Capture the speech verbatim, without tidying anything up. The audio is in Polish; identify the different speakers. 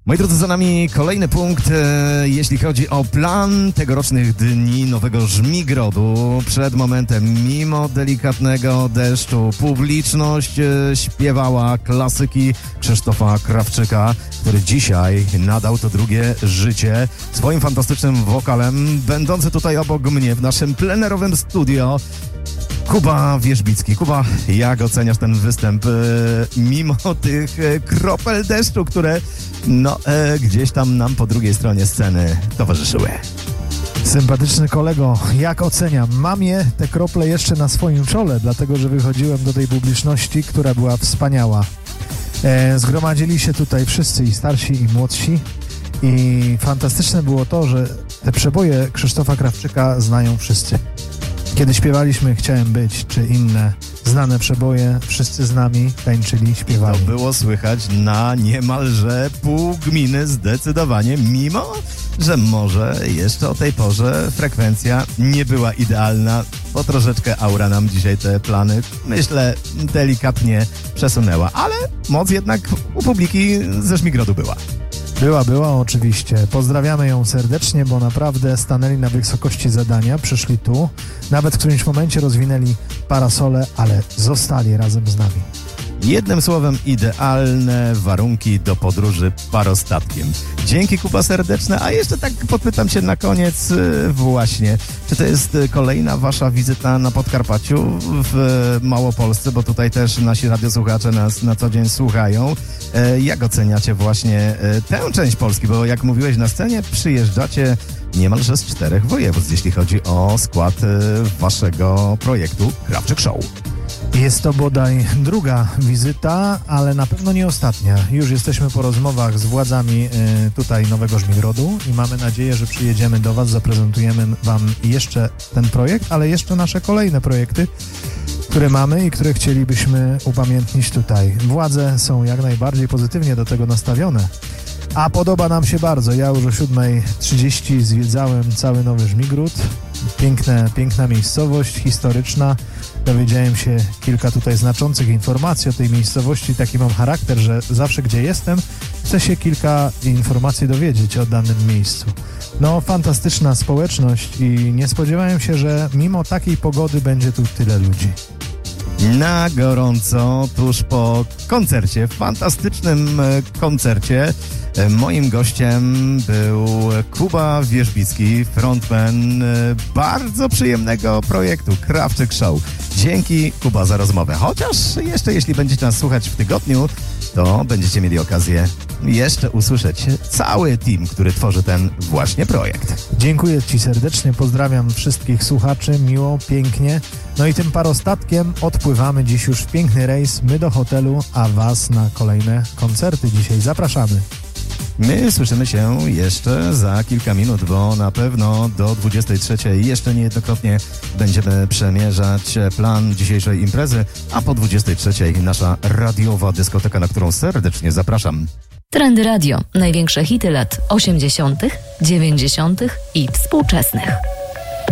Speaker 1: Moi drodzy, za nami kolejny punkt, e, jeśli chodzi o plan tegorocznych dni Nowego Żmigrodu. Przed momentem, mimo delikatnego deszczu, publiczność e, śpiewała klasyki Krzysztofa Krawczyka, który dzisiaj nadał to drugie życie swoim fantastycznym wokalem. Będący tutaj obok mnie w naszym plenerowym studio, Kuba Wierzbicki. Kuba, jak oceniasz ten występ e, mimo tych e, kropel deszczu, które no e, gdzieś tam nam po drugiej stronie sceny towarzyszyły?
Speaker 2: Sympatyczny kolego, jak oceniam? Mam je, te krople jeszcze na swoim czole, dlatego że wychodziłem do tej publiczności, która była wspaniała. E, zgromadzili się tutaj wszyscy, i starsi, i młodsi, i fantastyczne było to, że te przeboje Krzysztofa Krawczyka znają wszyscy. Kiedy śpiewaliśmy Chciałem być, czy inne znane przeboje, wszyscy z nami tańczyli, śpiewali.
Speaker 1: To było słychać na niemalże pół gminy zdecydowanie, mimo że może jeszcze o tej porze frekwencja nie była idealna, bo troszeczkę aura nam dzisiaj te plany, myślę, delikatnie przesunęła, ale moc jednak u publiki ze Żmigrodu była.
Speaker 2: Była, była oczywiście. Pozdrawiamy ją serdecznie, bo naprawdę stanęli na wysokości zadania, przyszli tu, nawet w którymś momencie rozwinęli parasole, ale zostali razem z nami.
Speaker 1: Jednym słowem, idealne warunki do podróży parostatkiem. Dzięki, Kuba, serdeczne. A jeszcze tak podpytam się na koniec właśnie, czy to jest kolejna wasza wizyta na Podkarpaciu w Małopolsce, bo tutaj też nasi radiosłuchacze nas na co dzień słuchają. Jak oceniacie właśnie tę część Polski? Bo jak mówiłeś na scenie, przyjeżdżacie niemalże z czterech województw, jeśli chodzi o skład waszego projektu Krawczyk Show.
Speaker 2: Jest to bodaj druga wizyta, ale na pewno nie ostatnia. Już jesteśmy po rozmowach z władzami y, tutaj Nowego Żmigrodu i mamy nadzieję, że przyjedziemy do was, zaprezentujemy wam jeszcze ten projekt, ale jeszcze nasze kolejne projekty, które mamy i które chcielibyśmy upamiętnić tutaj. Władze są jak najbardziej pozytywnie do tego nastawione. A podoba nam się bardzo. Ja już o siódmej trzydzieści zwiedzałem cały Nowy Żmigród. Piękne, piękna miejscowość, historyczna. Dowiedziałem się kilka tutaj znaczących informacji o tej miejscowości. Taki mam charakter, że zawsze gdzie jestem, chcę się kilka informacji dowiedzieć o danym miejscu. No, fantastyczna społeczność i nie spodziewałem się, że mimo takiej pogody będzie tu tyle ludzi.
Speaker 1: Na gorąco, tuż po koncercie, fantastycznym koncercie, moim gościem był Kuba Wierzbicki, frontman bardzo przyjemnego projektu Krawczyk Show. Dzięki, Kuba, za rozmowę. Chociaż jeszcze jeśli będziecie nas słuchać w tygodniu, to będziecie mieli okazję jeszcze usłyszeć cały team, który tworzy ten właśnie projekt.
Speaker 2: Dziękuję ci serdecznie, pozdrawiam wszystkich słuchaczy, miło, pięknie. No i tym parostatkiem odpływamy dziś już w piękny rejs, my do hotelu, a was na kolejne koncerty dzisiaj zapraszamy.
Speaker 1: My słyszymy się jeszcze za kilka minut, bo na pewno do dwudziestej trzeciej jeszcze niejednokrotnie będziemy przemierzać plan dzisiejszej imprezy, a po dwudziestej trzeciej nasza radiowa dyskoteka, na którą serdecznie zapraszam.
Speaker 3: Trendy Radio. Największe hity lat osiemdziesiątych, dziewięćdziesiątych i współczesnych.